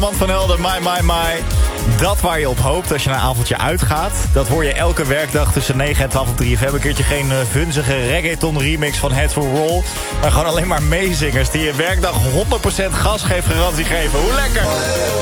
Man van Helden, my. Dat waar je op hoopt als je een avondje uitgaat. Dat hoor je elke werkdag tussen 9 en 12 op 3FM. Een keertje geen vunzige reggaeton remix van Head for Roll. Maar gewoon alleen maar meezingers die je werkdag 100% gasgeefgarantie geven. Hoe lekker!